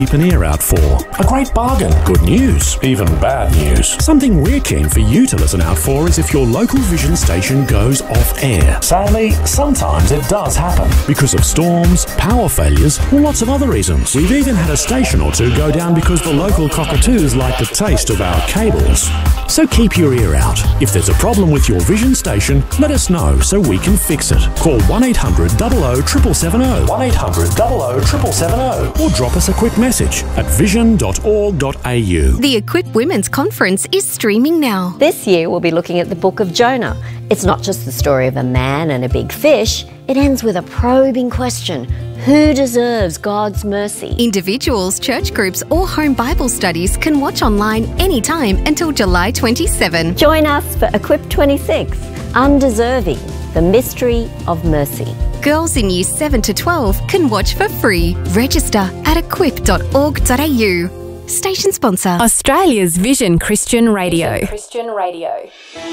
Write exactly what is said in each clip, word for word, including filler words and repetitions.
Keep an ear out for. A great bargain, good news, even bad news. Something we're keen for you to listen out for is if your local Vision station goes off air. Sadly, sometimes it does happen because of storms, power failures, or lots of other reasons. We've even had a station or two go down because the local cockatoos like the taste of our cables. So keep your ear out. If there's a problem with your Vision station, let us know so we can fix it. Call one eight hundred, zero zero, seven seven seven zero, one eight hundred, zero zero, seven seven seven zero, or drop us a quick message at vision dot org dot a u. The Equip Women's Conference is streaming now. This year we'll be looking at the book of Jonah. It's not just the story of a man and a big fish. It ends with a probing question. Who deserves God's mercy? Individuals, church groups or home Bible studies can watch online anytime until July twenty-seventh. Join us for Equip twenty-six, Undeserving, the Mystery of Mercy. Girls in years seven to twelve can watch for free. Register at equip dot org dot a u. Station sponsor, Australia's Vision Christian Radio. Vision Christian Radio.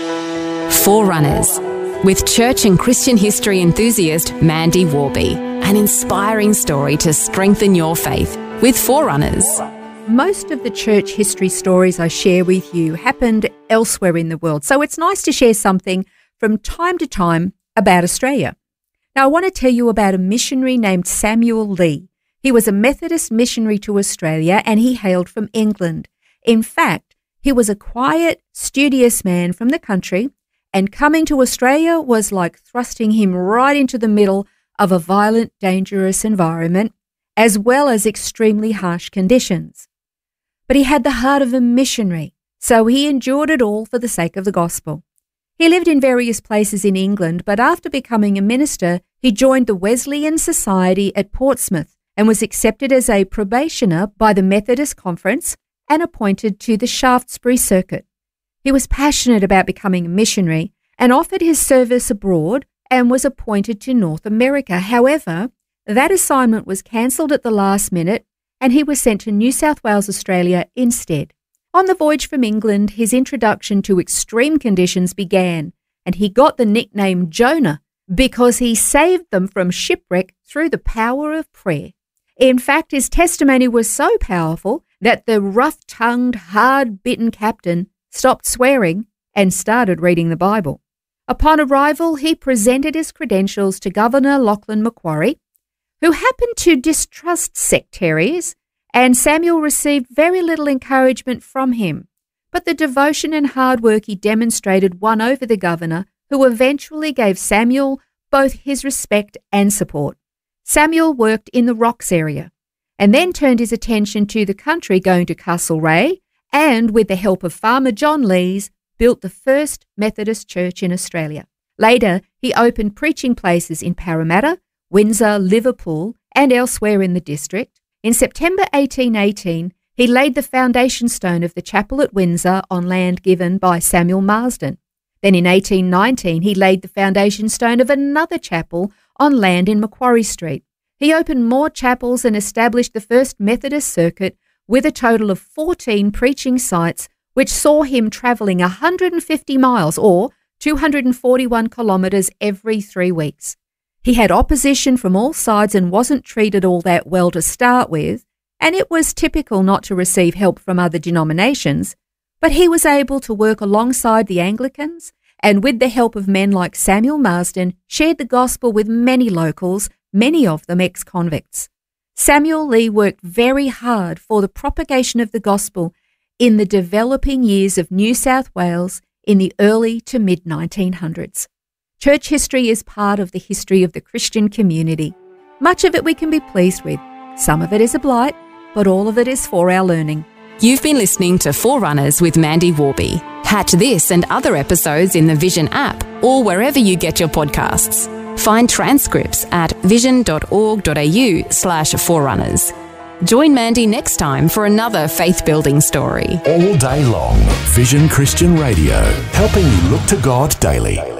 Forerunners, with church and Christian history enthusiast Mandy Warby. An inspiring story to strengthen your faith with Forerunners. Most of the church history stories I share with you happened elsewhere in the world, so it's nice to share something from time to time about Australia. Now, I want to tell you about a missionary named Samuel Lee. He was a Methodist missionary to Australia and he hailed from England. In fact, he was a quiet, studious man from the country, and coming to Australia was like thrusting him right into the middle of a violent, dangerous environment, as well as extremely harsh conditions. But he had the heart of a missionary, so he endured it all for the sake of the gospel. He lived in various places in England, but after becoming a minister, he joined the Wesleyan Society at Portsmouth and was accepted as a probationer by the Methodist Conference and appointed to the Shaftesbury Circuit. He was passionate about becoming a missionary and offered his service abroad and was appointed to North America. However, that assignment was cancelled at the last minute and he was sent to New South Wales, Australia instead. On the voyage from England, his introduction to extreme conditions began, and he got the nickname Jonah because he saved them from shipwreck through the power of prayer. In fact, his testimony was so powerful that the rough-tongued, hard-bitten captain stopped swearing and started reading the Bible. Upon arrival, he presented his credentials to Governor Lachlan Macquarie, who happened to distrust sectaries, and Samuel received very little encouragement from him. But the devotion and hard work he demonstrated won over the governor, who eventually gave Samuel both his respect and support. Samuel worked in the Rocks area, and then turned his attention to the country, going to Castlereagh, and with the help of Farmer John Lees, built the first Methodist church in Australia. Later, he opened preaching places in Parramatta, Windsor, Liverpool, and elsewhere in the district. In September eighteen eighteen, he laid the foundation stone of the chapel at Windsor on land given by Samuel Marsden. Then in eighteen nineteen, he laid the foundation stone of another chapel on land in Macquarie Street. He opened more chapels and established the first Methodist circuit with a total of fourteen preaching sites, which saw him travelling one hundred fifty miles or two hundred forty-one kilometres every three weeks. He had opposition from all sides and wasn't treated all that well to start with, and it was typical not to receive help from other denominations, but he was able to work alongside the Anglicans and with the help of men like Samuel Marsden shared the gospel with many locals, many of them ex-convicts. Samuel Lee worked very hard for the propagation of the gospel in the developing years of New South Wales in the early to mid nineteen hundreds. Church history is part of the history of the Christian community. Much of it we can be pleased with. Some of it is a blight, but all of it is for our learning. You've been listening to Forerunners with Mandy Warby. Catch this and other episodes in the Vision app or wherever you get your podcasts. Find transcripts at vision dot org dot a u slash forerunners. Join Mandy next time for another faith-building story. All day long, Vision Christian Radio, helping you look to God daily.